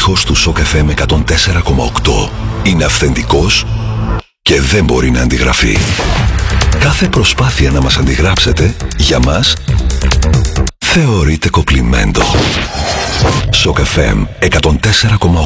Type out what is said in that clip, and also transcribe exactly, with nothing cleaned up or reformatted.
ήχος του Σοκ εφ εμ εκατόν τέσσερα κόμμα οκτώ είναι αυθεντικός και δεν μπορεί να αντιγραφεί. Κάθε προσπάθεια να μας αντιγράψετε, για μας, θεωρείται κοπλιμέντο. Σοκ εφ εμ εκατόν τέσσερα κόμμα οκτώ.